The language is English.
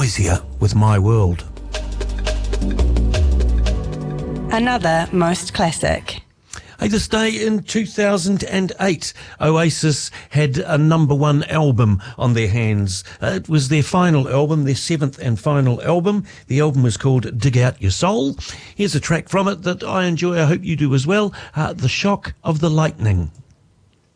noisier with My World. Another most classic. Hey, this day in 2008, Oasis had a #1 album on their hands. It was their final album, their 7th and final album. The album was called Dig Out Your Soul. Here's a track from it that I enjoy. I hope you do as well. The Shock of the Lightning.